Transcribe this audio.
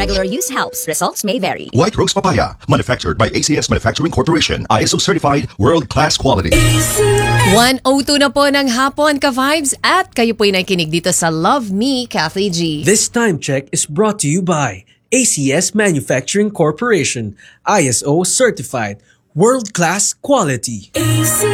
regular use helps. Results may vary. White Rose Papaya, manufactured by ACS Manufacturing Corporation. ISO certified, world-class quality. 1:02 na po ng hapon, ka-vibes, at kayo po'y nakikinig dito sa Love Me, Kathy G. This time check is brought to you by ACS Manufacturing Corporation, ISO certified, world-class quality.